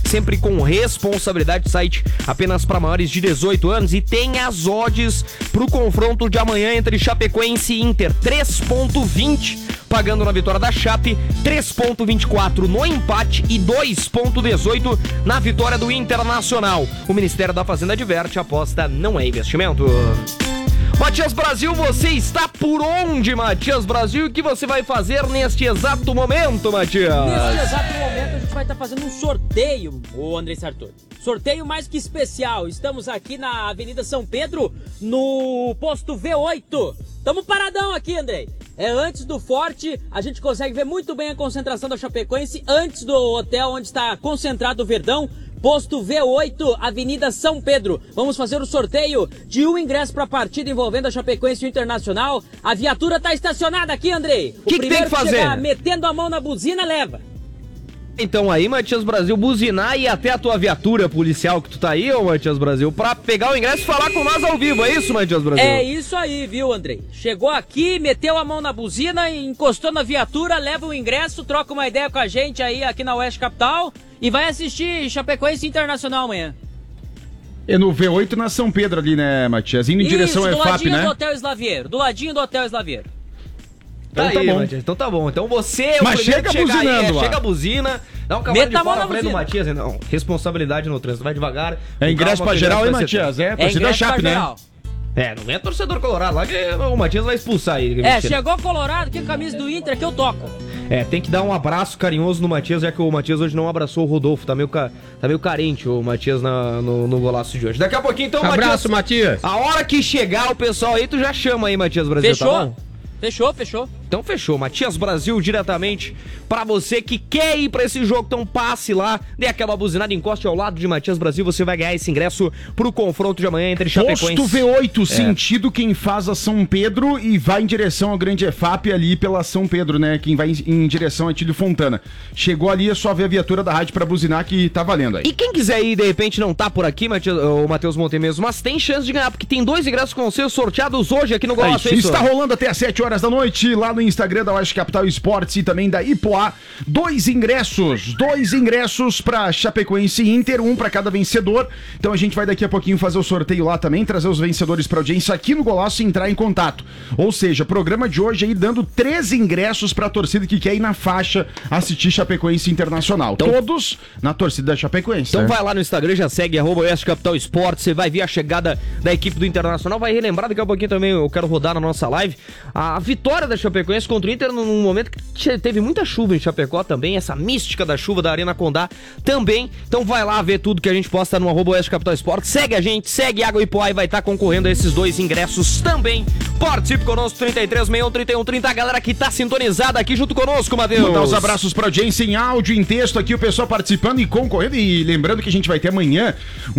sempre com responsabilidade. Site apenas para maiores de 18 anos e tem as odds pro confronto de amanhã entre Chapecoense e Inter. 3,20 pagando na vitória da Chape, 3,24 no empate e 2,18 na vitória do Internacional. O Ministério da Fazenda adverte, a aposta não é investimento. Matias Brasil, você está por onde, Matias Brasil? O que você vai fazer neste exato momento, Matias? Neste exato momento a gente vai estar fazendo um sorteio, ô Andrei Sartori. Sorteio mais que especial. Estamos aqui na Avenida São Pedro, no posto V8. Tamo paradão aqui, Andrei. É antes do Forte, a gente consegue ver muito bem a concentração da Chapecoense, antes do hotel onde está concentrado o Verdão. Posto V8, Avenida São Pedro. Vamos fazer o sorteio de um ingresso para a partida envolvendo a Chapecoense e o Internacional. A viatura está estacionada aqui, Andrei. O que tem que fazer? Chegar metendo a mão na buzina, leva. Então aí, Matias Brasil, buzinar e ir até a tua viatura policial que tu tá aí, ô Matias Brasil, pra pegar o ingresso e falar com nós ao vivo, é isso, Matias Brasil? É isso aí, viu, Andrei? Chegou aqui, meteu a mão na buzina, encostou na viatura, leva o ingresso, troca uma ideia com a gente aí aqui na Oeste Capital e vai assistir Chapecoense Internacional amanhã. É no V8 na São Pedro ali, né, Matias? Indo em direção ao EFAP, né? Do Hotel Slaviero, do ladinho do Hotel Slaviero. Então tá aí, bom. Matias, então tá bom. Então você é o Mas primeiro chega que chegar buzinando aí, lá. chega a buzina, dá um cavalo de fora na frente do Matias. Não, responsabilidade no trânsito, vai devagar. É ingresso pra geral, hein, Matias? É, torcida da Chape, né? Geral. É, não é torcedor colorado lá que o Matias vai expulsar aí. Chegou colorado, que camisa do Inter que eu toco. É, tem que dar um abraço carinhoso no Matias, já que o Matias hoje não abraçou o Rodolfo. Tá meio carente o Matias no golaço de hoje. Daqui a pouquinho, então, Abraço, Matias. A hora que chegar o pessoal aí, tu já chama aí, Matias Brasil, Fechou? tá bom? Fechou. Então fechou, Matias Brasil diretamente pra você que quer ir pra esse jogo, então passe lá, dê aquela buzinada, encoste ao lado de Matias Brasil, você vai ganhar esse ingresso pro confronto de amanhã entre Chapecoense. Posto V8, sentido quem faz a São Pedro e vai em direção ao Grande EFAP ali pela São Pedro, né, quem vai em direção a Tílio Fontana. Chegou ali, é só ver a viatura da rádio pra buzinar que tá valendo aí. E quem quiser ir, de repente não tá por aqui, o Matheus Montemesmo, mas tem chance de ganhar, porque tem 2 ingressos que vão ser sorteados hoje aqui no Golaço. Está rolando até às 7 horas da noite, lá no Instagram da Oeste Capital Esportes e também da Ipoá. 2 ingressos pra Chapecoense e Inter, um pra cada vencedor. Então a gente vai daqui a pouquinho fazer o sorteio lá também, trazer os vencedores pra audiência aqui no Golaço e entrar em contato. Ou seja, programa de hoje aí dando 3 ingressos pra torcida que quer ir na faixa assistir Chapecoense Internacional. Então, todos na torcida da Chapecoense. Então vai lá no Instagram, já segue @Oeste Capital Esportes, você vai ver a chegada da equipe do Internacional, vai relembrar daqui a pouquinho também, eu quero rodar na nossa live, a vitória da Chapecoense contra o Inter num momento que teve muita chuva em Chapecó também, essa mística da chuva da Arena Condá também. Então vai lá ver tudo que a gente posta no @Oeste Capital Esportes, segue a gente, segue Água Ipoá e vai estar concorrendo a esses 2 ingressos também. Participe conosco, 3361-3130, a galera que tá sintonizada aqui junto conosco, Matheus. Mandar os abraços pra audiência em áudio, em texto aqui, o pessoal participando e concorrendo. E lembrando que a gente vai ter amanhã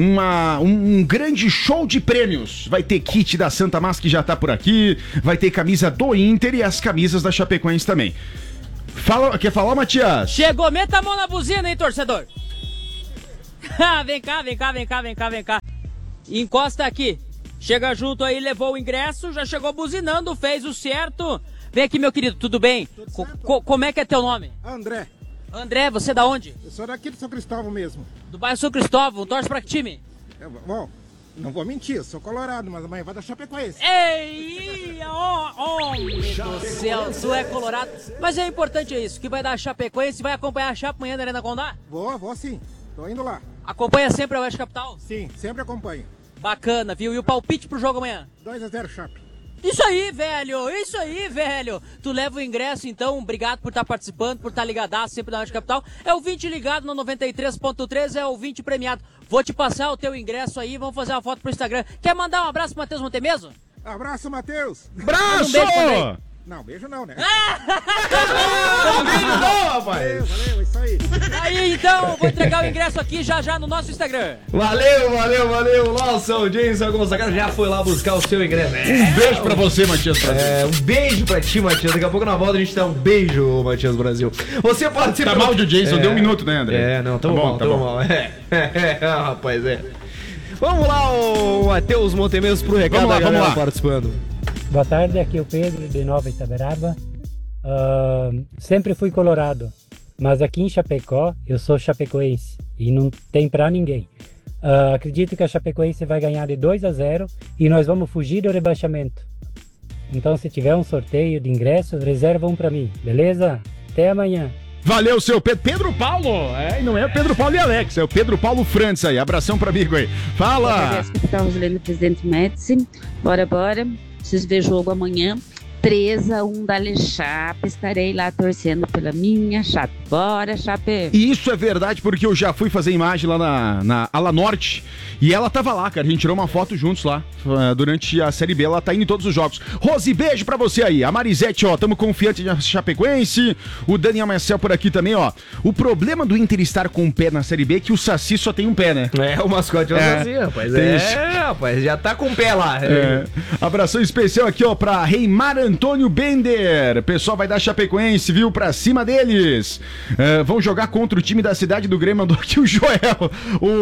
um grande show de prêmios. Vai ter kit da Santa Massa que já tá por aqui, vai ter camisa do Inter e as camisas da Chapecoense também. Quer falar, Matias? Chegou, meta a mão na buzina, hein, torcedor? Vem cá. Encosta aqui. Chega junto aí, levou o ingresso, já chegou buzinando, fez o certo. Vem aqui, meu querido, tudo bem? Como é que é teu nome? André. André, você é da onde? Eu sou daqui de São Cristóvão mesmo. Do bairro São Cristóvão, torce pra que time? Bom, não vou mentir, eu sou colorado, mas amanhã vai dar Chapecoense. Ei, meu Deus do céu, tu é colorado. Mas é importante isso, que vai dar Chapecoense, vai acompanhar a Chape amanhã na Arena Condá? Vou sim, tô indo lá. Acompanha sempre a Oeste Capital? Sim, sempre acompanho. Bacana, viu? E o palpite pro jogo amanhã? 2-0 Chape. Isso aí, velho. Tu leva o ingresso, então. Obrigado por estar participando, por estar ligadaço sempre na Rádio Capital. É o 20 ligado no 93.3, é o 20 premiado. Vou te passar o teu ingresso aí, vamos fazer uma foto pro Instagram. Quer mandar um abraço pro Matheus Montemesmo? Abraço, Matheus. Abraço! Um beijo também. Não, beijo não, né? Não, rapaz! Valeu, isso aí. Aí, então, vou entregar o ingresso aqui já no nosso Instagram. Valeu, nossa audiência Gonzaga já foi lá buscar o seu ingresso. Um beijo pra você, Matias Brasil. Um beijo pra ti, Matias. Daqui a pouco na volta a gente dá um beijo, Matias Brasil. Você participa... Tá mal de audiência, deu um minuto, né, André? Não, tamo mal. Rapaz, Vamos lá, o Matheus Montemesmo pro recado da galera participando. Boa tarde, aqui é o Pedro de Nova Itaberaba. Sempre fui colorado, mas aqui em Chapecó eu sou chapecoense e não tem para ninguém. Acredito que a Chapecoense vai ganhar de 2-0 e nós vamos fugir do rebaixamento. Então, se tiver um sorteio de ingressos, reserva um para mim, beleza? Até amanhã. Valeu, seu Pedro Paulo. E não é o Pedro Paulo e Alex, é o Pedro Paulo Frantz aí. Abração pra amigo aí. Fala! Capital Rosilene, Presidente Médici. Bora. Preciso ver jogo amanhã. 3-1 da Chape. Estarei lá torcendo pela minha Chape. Bora, Chape! E isso é verdade, porque eu já fui fazer imagem lá na Ala Norte e ela tava lá, cara. A gente tirou uma foto juntos lá durante a Série B. Ela tá indo em todos os jogos. Rose, beijo pra você aí. A Marisete, ó, tamo confiante na Chapecoense. O Daniel Marcel por aqui também, ó. O problema do Inter estar com um pé na Série B é que o Saci só tem um pé, né? O mascote é o Saci, rapaz. Rapaz, já tá com o pé lá. Abração especial aqui, ó, pra Reimar Antônio Bender. Pessoal vai dar Chapecoense, viu? Pra cima deles. Vão jogar contra o time da cidade do Grêmio. Mandou aqui o Joel.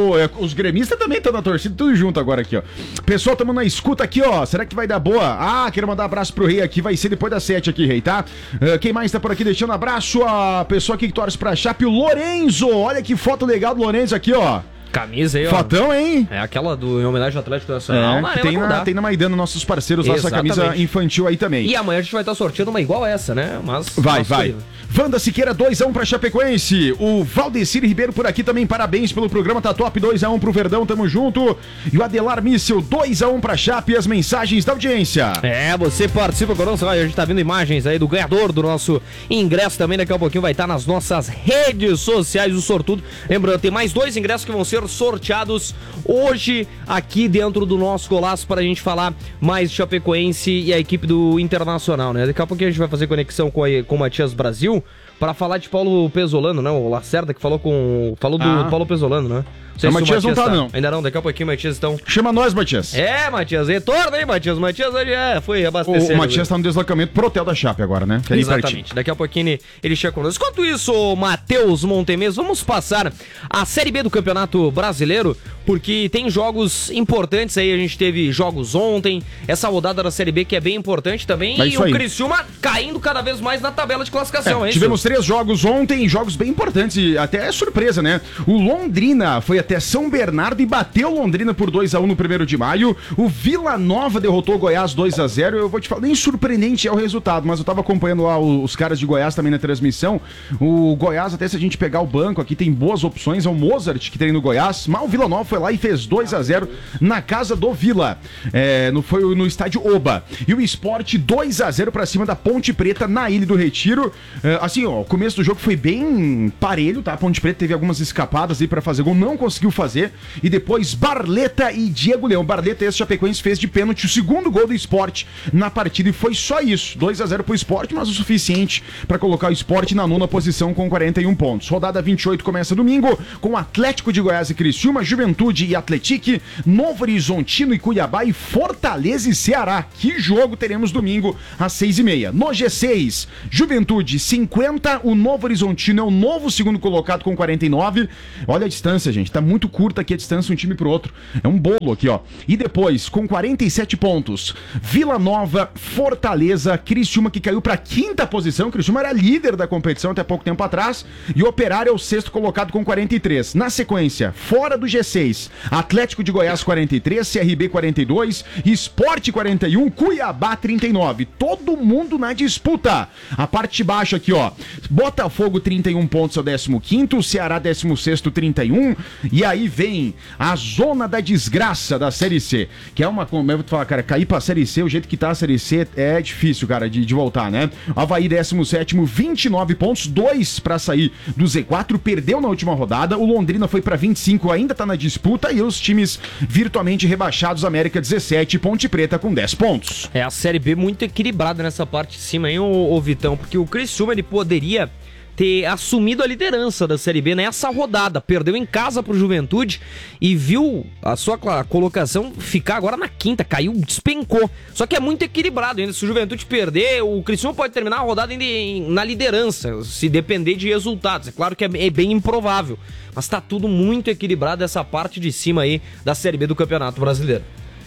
Os gremistas também estão na torcida, tudo junto agora aqui, ó. Pessoal, estamos na escuta aqui, ó. Será que vai dar boa? Quero mandar abraço pro Rei aqui. Vai ser depois das 7 aqui, Rei, tá? Quem mais tá por aqui deixando abraço? A pessoa aqui que torce pra Chape, o Lorenzo. Olha que foto legal do Lorenzo aqui, ó. Camisa aí, ó. Fotão, hein? É aquela em homenagem ao Atlético Nacional. Que tem na Maidana, nossos parceiros lá, essa camisa infantil aí também. E amanhã a gente vai estar sorteando uma igual essa, né? Mas vai. Wanda Siqueira, 2-1 pra Chapecoense. O Valdecir Ribeiro por aqui também, parabéns pelo programa, tá top, 2-1 pro Verdão, tamo junto. E o Adelar Míssel, 2-1 pra Chape, as mensagens da audiência. Você participa conosco, a gente tá vendo imagens aí do ganhador do nosso ingresso também, daqui a pouquinho vai estar nas nossas redes sociais, o sortudo. Lembrando, tem mais 2 ingressos que vão ser sorteados hoje aqui dentro do nosso Golaço pra gente falar mais de Chapecoense e a equipe do Internacional, né? Daqui a pouquinho a gente vai fazer conexão com o Matias Brasil para falar de Paulo Pesolano, né? O Lacerda que falou do Paulo Pesolano, né? O Matias não tá, não. Ainda não, daqui a pouquinho o Matias estão... Chama nós, Matias. Matias, retorna aí, Matias. Matias hoje foi abastecido. O Matias tá no deslocamento pro Hotel da Chape agora, né? Exatamente, daqui a pouquinho ele chega conosco. Enquanto isso, Matheus Montemes, vamos passar a Série B do Campeonato Brasileiro, porque tem jogos importantes aí, a gente teve jogos ontem, essa rodada da Série B que é bem importante também, e o Criciúma caindo cada vez mais na tabela de classificação, tivemos 3 jogos ontem, jogos bem importantes, e até é surpresa, né? O Londrina foi até São Bernardo e bateu Londrina por 2-1 no 1º de maio, o Vila Nova derrotou o Goiás 2-0, eu vou te falar, nem surpreendente é o resultado, mas eu tava acompanhando lá os caras de Goiás também na transmissão, o Goiás, até se a gente pegar o banco aqui, tem boas opções, é o Mozart que tem no Goiás, mas o Vila Nova foi lá e fez 2-0 na casa do Vila, foi no estádio Oba, e o Sport 2-0 pra cima da Ponte Preta na Ilha do Retiro, assim, ó, o começo do jogo foi bem parelho, tá? A Ponte Preta teve algumas escapadas aí pra fazer gol, não conseguiu fazer, e depois Barleta e Diego Leão. Barleta, esse Chapecoense, fez de pênalti o 2º gol do Sport na partida, e foi só isso, 2-0 pro Sport, mas o suficiente pra colocar o Sport na 9ª posição com 41 pontos. Rodada 28 começa domingo, com Atlético de Goiás e Criciúma, Juventude e Atletique, Novo Horizontino e Cuiabá, e Fortaleza e Ceará. Que jogo teremos domingo às 6h30. No G6, Juventude 50, o Novo Horizontino é o novo 2º colocado com 49. Olha a distância, gente, tá muito curta aqui a distância um time pro outro. É um bolo aqui, ó. E depois, com 47 pontos, Vila Nova, Fortaleza, Criciúma, que caiu pra 5ª posição. Criciúma era líder da competição até pouco tempo atrás, e o Operário é o 6º colocado com 43. Na sequência, fora do G6, Atlético de Goiás 43, CRB 42, Sport 41, Cuiabá 39. Todo mundo na disputa. A parte de baixo aqui, ó, Botafogo 31 pontos ao 15º, Ceará 16º 31, e aí vem a zona da desgraça da Série C, que é como eu vou te falar, cara, cair pra Série C, o jeito que tá a Série C é difícil, cara, de voltar, né? Avaí 17º, 29 pontos, 2 pra sair do Z4, perdeu na última rodada, o Londrina foi pra 25, ainda tá na disputa, e os times virtualmente rebaixados, América 17, Ponte Preta com 10 pontos. A Série B muito equilibrada nessa parte de cima, hein, ô Vitão, porque o Criciúma, ele poderia ter assumido a liderança da Série B nessa rodada, perdeu em casa pro Juventude e viu a sua colocação ficar agora na 5ª, caiu, despencou, só que é muito equilibrado ainda, se o Juventude perder, o Criciúma pode terminar a rodada ainda na liderança, se depender de resultados, é claro que é bem improvável, mas tá tudo muito equilibrado essa parte de cima aí da Série B do Campeonato Brasileiro.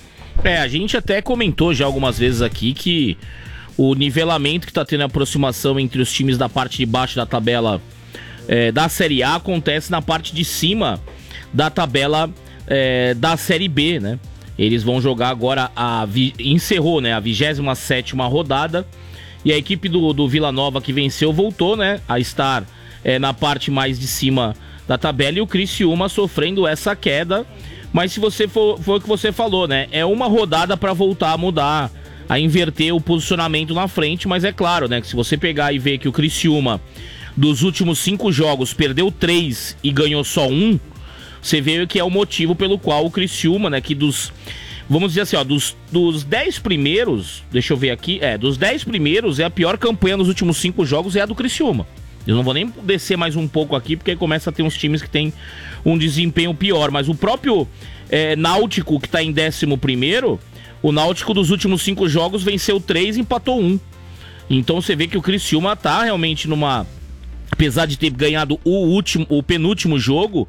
A gente até comentou já algumas vezes aqui que o nivelamento que tá tendo a aproximação entre os times da parte de baixo da tabela da Série A acontece na parte de cima da tabela da Série B, né? Eles vão jogar agora, encerrou, né, a 27ª rodada, e a equipe do Vila Nova que venceu voltou, né, a estar na parte mais de cima da tabela, e o Criciúma sofrendo essa queda. Mas se você foi o que você falou, né, é uma rodada para voltar a mudar, a inverter o posicionamento na frente, mas é claro, né, que se você pegar e ver que o Criciúma dos últimos 5 jogos perdeu 3 e ganhou só 1, você vê que é o motivo pelo qual o Criciúma, né, que vamos dizer assim, ó, dos 10 primeiros, deixa eu ver aqui, dos 10 primeiros, a pior campanha nos últimos 5 jogos é a do Criciúma. Eu não vou nem descer mais um pouco aqui, porque aí começa a ter uns times que tem um desempenho pior, mas o próprio Náutico, que tá em 11º, o Náutico dos últimos 5 jogos venceu 3 e empatou 1. Então você vê que o Criciúma tá realmente apesar de ter ganhado o penúltimo jogo,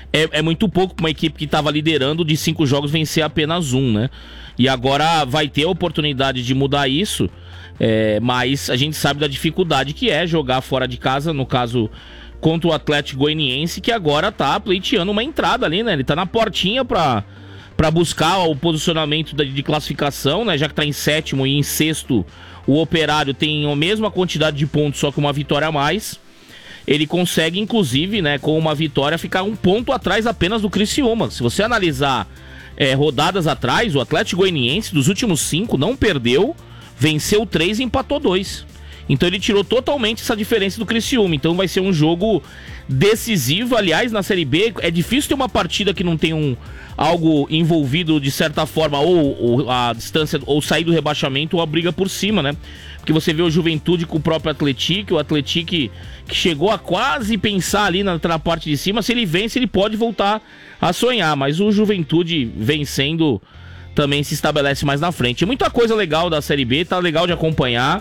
é muito pouco para uma equipe que estava liderando, de 5 jogos vencer apenas 1, né? E agora vai ter a oportunidade de mudar isso, mas a gente sabe da dificuldade que é jogar fora de casa, no caso contra o Atlético Goianiense, que agora tá pleiteando uma entrada ali, né? Ele tá na portinha para buscar o posicionamento de classificação, né? Já que tá em 7º e em 6º, o Operário tem a mesma quantidade de pontos, só que uma vitória a mais. Ele consegue, inclusive, né, com uma vitória, ficar 1 ponto atrás apenas do Criciúma. Se você analisar rodadas atrás, o Atlético Goianiense, dos últimos 5, não perdeu, venceu 3 e empatou 2. Então ele tirou totalmente essa diferença do Criciúma. Então vai ser um jogo decisivo. Aliás, na Série B, é difícil ter uma partida que não tem algo envolvido de certa forma, ou a distância, ou sair do rebaixamento, ou a briga por cima, né? Porque você vê o Juventude com o próprio Atlético, o Atlético que chegou a quase pensar ali na parte de cima, se ele vence, ele pode voltar a sonhar, mas o Juventude vencendo também se estabelece mais na frente. Muita coisa legal da Série B, tá legal de acompanhar,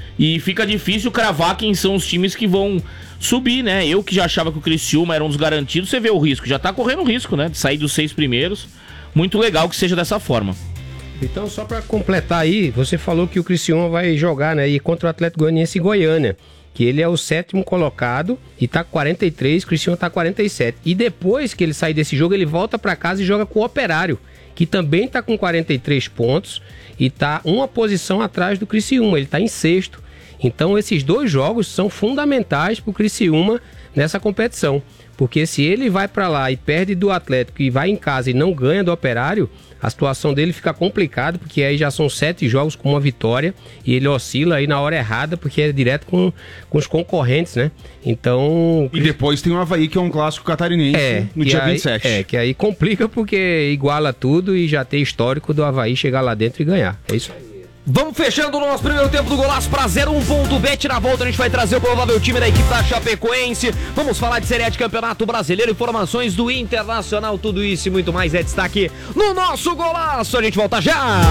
e fica difícil cravar quem são os times que vão subir, né? Eu que já achava que o Criciúma era um dos garantidos, você vê o risco, já tá correndo risco, né, de sair dos 6 primeiros. Muito legal que seja dessa forma. Então, só para completar aí, você falou que o Criciúma vai jogar, né, e contra o Atlético Goianiense em Goiânia, que ele é o 7º colocado e tá com 43, o Criciúma tá com 47. E depois que ele sair desse jogo, ele volta para casa e joga com o Operário, que também tá com 43 pontos e tá uma posição atrás do Criciúma, ele tá em 6º. Então, esses 2 jogos são fundamentais pro Criciúma nessa competição, porque se ele vai para lá e perde do Atlético e vai em casa e não ganha do Operário, a situação dele fica complicada, porque aí já são 7 jogos com uma vitória e ele oscila aí na hora errada, porque é direto com os concorrentes, né? Então... E depois tem o Avaí, que é um clássico catarinense, no dia 27. Que aí complica, porque iguala tudo e já tem histórico do Avaí chegar lá dentro e ganhar. É isso aí. Vamos fechando o nosso primeiro tempo do Golaço pra 0-1.bet. Na volta a gente vai trazer o provável time da equipe da Chapecoense. Vamos falar de Série A de Campeonato Brasileiro, informações do Internacional, tudo isso e muito mais é destaque no nosso Golaço. A gente volta já!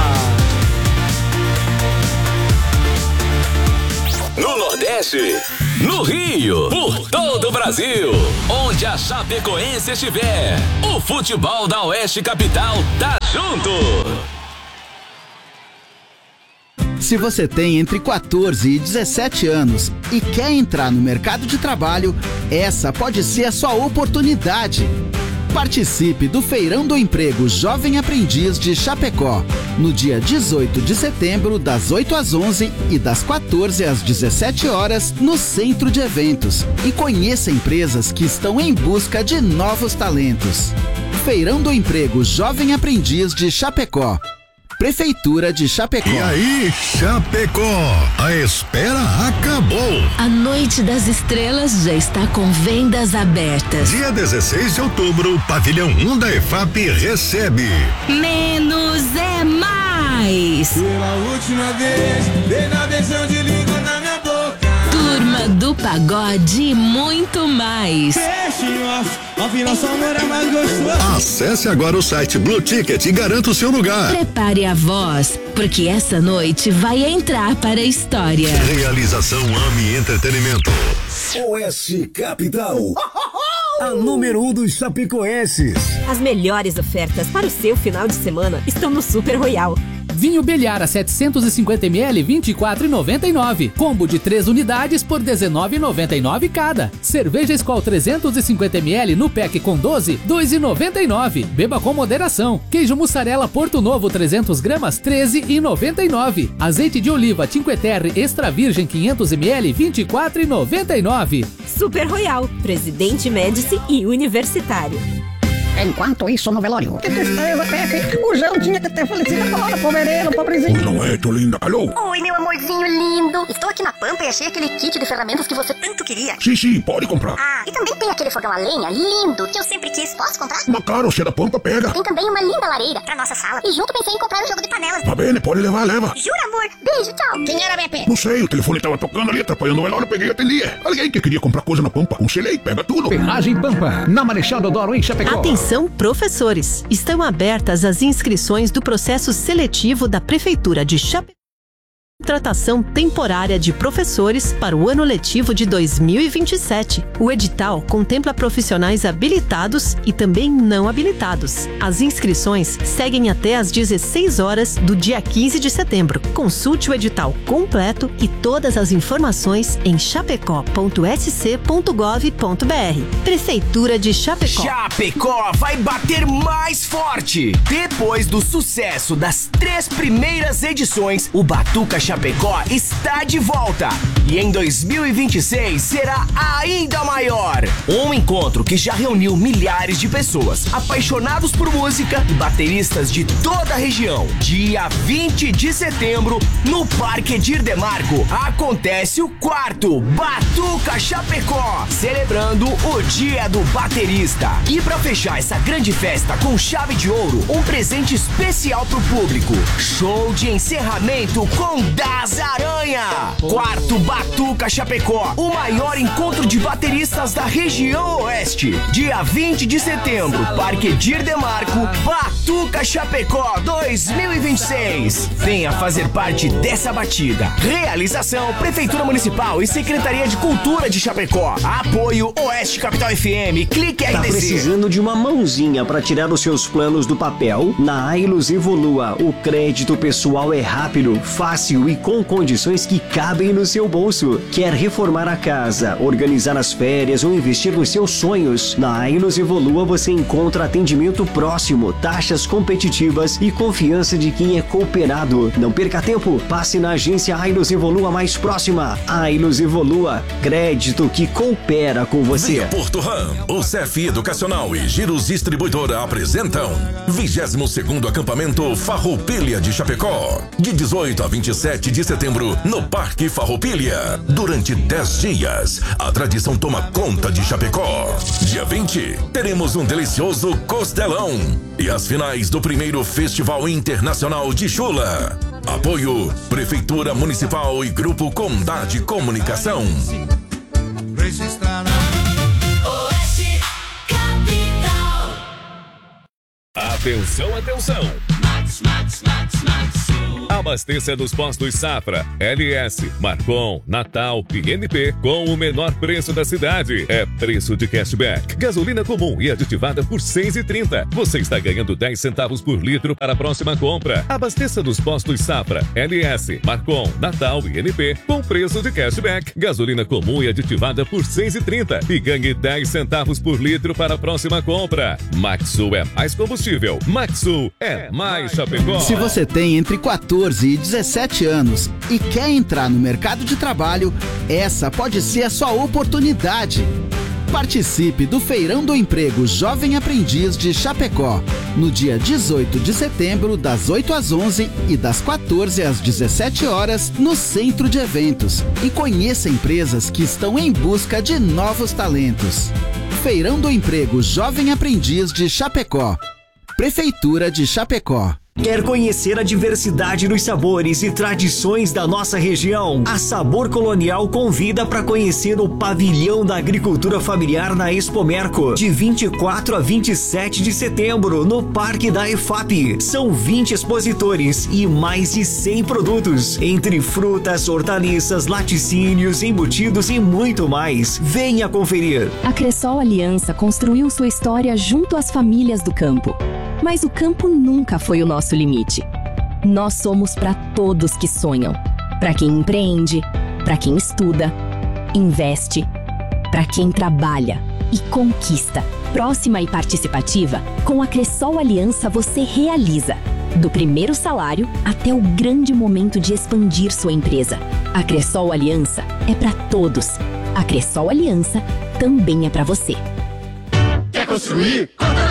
No Nordeste, no Rio, por todo o Brasil, onde a Chapecoense estiver, o futebol da Oeste Capital tá junto. Se você tem entre 14 e 17 anos e quer entrar no mercado de trabalho, essa pode ser a sua oportunidade. Participe do Feirão do Emprego Jovem Aprendiz de Chapecó, no dia 18 de setembro, das 8 às 11 e das 14 às 17 horas, no Centro de Eventos. E conheça empresas que estão em busca de novos talentos. Feirão do Emprego Jovem Aprendiz de Chapecó. Prefeitura de Chapecó. E aí, Chapecó, a espera acabou. A Noite das Estrelas já está com vendas abertas. Dia 16 de outubro, o Pavilhão 1 da EFAP recebe. Menos é mais. Pela última vez, dei na versão de língua na minha boca. Turma do Pagode e muito mais. Acesse agora o site Blue Ticket e garanta o seu lugar. Prepare a voz, porque essa noite vai entrar para a história. Realização AMI Entretenimento. Oeste Capital. A número 1 dos chapecoenses. As melhores ofertas para o seu final de semana estão no Super Royal. Vinho Belhar a 750ml, 24,99. Combo de 3 unidades por 19,99 cada. Cerveja Skol 350ml no pack com 12, 2,99. Beba com moderação. Queijo mussarela Porto Novo 300 gramas, 13,99. Azeite de oliva Cinque Terre Extra Virgem 500ml, 24,99. Super Royal, Presidente Médici e Universitário. Enquanto isso, no velório. Que tristeza, Pepe. O João tinha que ter falecido agora, povereiro, pobrezinho. Não é, tua linda. Alô? Oi, meu amorzinho lindo. Estou aqui na Pampa e achei aquele kit de ferramentas que você tanto queria. Sim, pode comprar. Ah, e também tem aquele fogão a lenha lindo que eu sempre quis. Posso comprar? Mas claro, você é da Pampa, pega. Tem também uma linda lareira pra nossa sala. E junto pensei em comprar um jogo de panelas. Tá bem, pode levar, leva. Jura, amor? Beijo, tchau. Quem era, Pepe? Não sei, o telefone tava tocando ali, atrapalhando o velório, eu peguei e atendi. Alguém que queria comprar coisa na Pampa, conselhei, pega tudo. Ferragem Pampa, na Marechal Deodoro, em Chapecó. Atenção, professores. Estão abertas as inscrições do processo seletivo da Prefeitura de Chapecó. Contratação temporária de professores para o ano letivo de 2027. O edital contempla profissionais habilitados e também não habilitados. As inscrições seguem até às 16 horas do dia 15 de setembro. Consulte o edital completo e todas as informações em chapecó.sc.gov.br. Prefeitura de Chapecó. Chapecó vai bater mais forte. Depois do sucesso das 3 primeiras edições, o Batuca Chapecó está de volta e em 2026 será ainda maior. Um encontro que já reuniu milhares de pessoas apaixonados por música e bateristas de toda a região. Dia 20 de setembro, no Parque Edir Demarco, acontece o 4º Batuca Chapecó, celebrando o Dia do Baterista. E para fechar essa grande festa com chave de ouro, um presente especial pro público. Show de encerramento com Das Aranha. 4º Batuca Chapecó, o maior encontro de bateristas da região oeste. Dia 20 de setembro, Parque Edir Demarco, Batuca Chapecó 2026. Venha fazer parte dessa batida. Realização Prefeitura Municipal e Secretaria de Cultura de Chapecó. Apoio Oeste Capital FM. Clique RDC. Tá precisando de uma mãozinha para tirar os seus planos do papel? Na Ailos Evolua, o crédito pessoal é rápido, fácil e com condições que cabem no seu bolso. Quer reformar a casa, organizar as férias ou investir nos seus sonhos? Na Ailos Evolua você encontra atendimento próximo, taxas competitivas e confiança de quem é cooperado. Não perca tempo, passe na agência Ailos Evolua mais próxima. Ailos Evolua, crédito que coopera com você. Via Porto Ram, o CEF Educacional e Giros Distribuidora apresentam 22º Acampamento Farroupilha de Chapecó, de 18 a 27 de setembro, no Parque Farroupilha. Durante 10 dias, a tradição toma conta de Chapecó. Dia 20, teremos um delicioso costelão e as finais do 1º Festival Internacional de Chula. Apoio Prefeitura Municipal e Grupo Condade Comunicação. Oeste Capital. Atenção, atenção! Abasteça nos postos Safra, LS, Marcon, Natal e NP com o menor preço da cidade. É preço de cashback. Gasolina comum e aditivada por R$ 6,30. Você está ganhando 10 centavos por litro para a próxima compra. Abasteça nos postos Safra, LS, Marcon, Natal e NP com preço de cashback. Gasolina comum e aditivada por R$ 6,30 e ganhe 10 centavos por litro para a próxima compra. Maxsul é mais combustível. Maxsul é mais Chapecó. Se você tem entre 14 e 17 anos e quer entrar no mercado de trabalho, essa pode ser a sua oportunidade. Participe do Feirão do Emprego Jovem Aprendiz de Chapecó, no dia 18 de setembro, das 8 às 11 e das 14 às 17 horas, no Centro de Eventos. E conheça empresas que estão em busca de novos talentos. Feirão do Emprego Jovem Aprendiz de Chapecó. Prefeitura de Chapecó. Quer conhecer a diversidade dos sabores e tradições da nossa região? A Sabor Colonial convida para conhecer o Pavilhão da Agricultura Familiar na Expomerco, de 24 a 27 de setembro, no Parque da EFAP. São 20 expositores e mais de 100 produtos, entre frutas, hortaliças, laticínios, embutidos e muito mais. Venha conferir. A Cressol Aliança construiu sua história junto às famílias do campo. Mas o campo nunca foi o nosso limite. Nós somos para todos que sonham. Para quem empreende, para quem estuda, investe, para quem trabalha e conquista. Próxima e participativa, com a Cressol Aliança você realiza. Do primeiro salário até o grande momento de expandir sua empresa. A Cressol Aliança é para todos. A Cressol Aliança também é para você. Quer construir? Conta